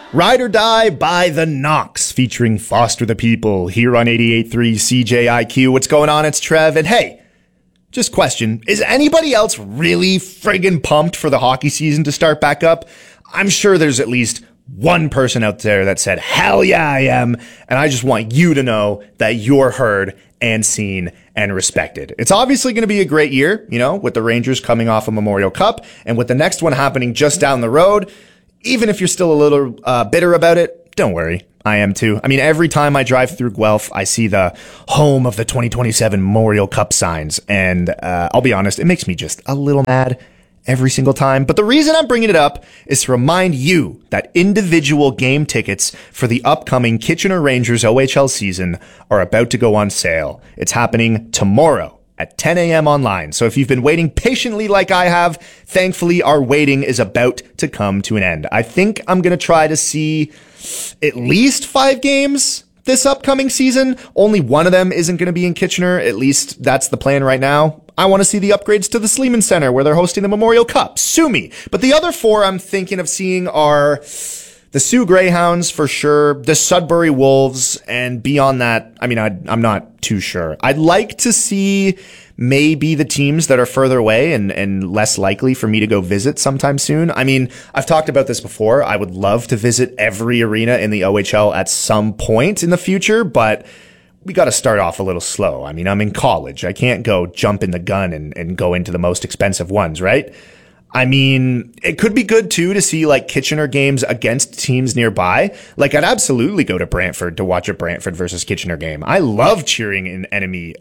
Ride or Die by the Knox, featuring Foster the People, here on 88.3 CJIQ. What's going on? It's Trev. And hey, just question, is anybody else really friggin' pumped for the hockey season to start back up? I'm sure there's at least one person out there that said, hell yeah, I am. And I just want you to know that you're heard and seen and respected. It's obviously going to be a great year, with the Rangers coming off a Memorial Cup and with the next one happening just down the road. Even if you're still a little bitter about it, don't worry. I am too. I mean, every time I drive through Guelph, I see the home of the 2027 Memorial Cup signs. And I'll be honest, it makes me just a little mad every single time. But the reason I'm bringing it up is to remind you that individual game tickets for the upcoming Kitchener Rangers OHL season are about to go on sale. It's happening tomorrow at 10 a.m. online. So if you've been waiting patiently like I have, thankfully our waiting is about to come to an end. I think I'm going to try to see at least 5 games this upcoming season. Only one of them isn't going to be in Kitchener. At least that's the plan right now. I want to see the upgrades to the Sleeman Center where they're hosting the Memorial Cup. Sue me. But the other 4 I'm thinking of seeing are the Sioux Greyhounds for sure, the Sudbury Wolves, and beyond that, I mean, I'm not too sure. I'd like to see maybe the teams that are further away and less likely for me to go visit sometime soon. I mean, I've talked about this before. I would love to visit every arena in the OHL at some point in the future, but we got to start off a little slow. I mean, I'm in college. I can't go jump in the gun and go into the most expensive ones, right? I mean, it could be good too to see like Kitchener games against teams nearby. Like I'd absolutely go to Brantford to watch a Brantford versus Kitchener game. I love cheering in enemy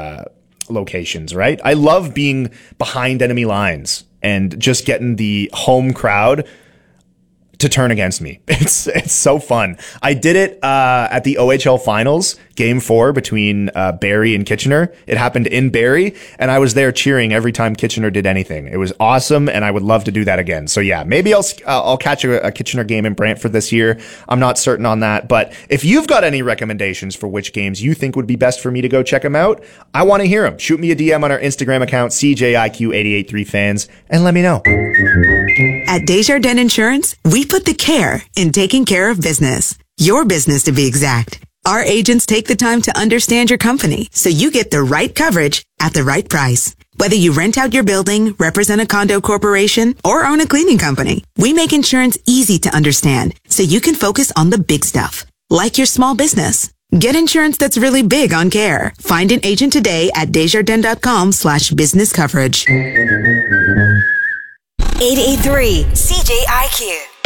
locations, right? I love being behind enemy lines and just getting the home crowd to turn against me. It's so fun. I did it at the OHL finals, game 4 between Barrie and Kitchener. It happened in Barrie, and I was there cheering every time Kitchener did anything. It was awesome, and I would love to do that again. So yeah, maybe I'll catch a Kitchener game in Brantford this year. I'm not certain on that, but if you've got any recommendations for which games you think would be best for me to go check them out, I want to hear them. Shoot me a DM on our Instagram account, CJIQ883fans, and let me know. At Desjardins Insurance, we put the care in taking care of business. Your business, to be exact. Our agents take the time to understand your company so you get the right coverage at the right price. Whether you rent out your building, represent a condo corporation, or own a cleaning company, we make insurance easy to understand so you can focus on the big stuff, like your small business. Get insurance that's really big on care. Find an agent today at Desjardins.com/business coverage. 88.3 CJIQ.